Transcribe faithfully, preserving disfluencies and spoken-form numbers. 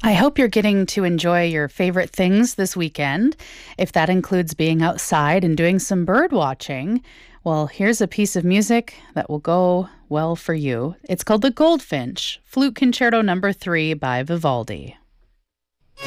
I hope you're getting to enjoy your favorite things this weekend. If that includes being outside and doing some bird watching, well, here's a piece of music that will go well for you. It's called The Goldfinch, Flute Concerto Number three by Vivaldi.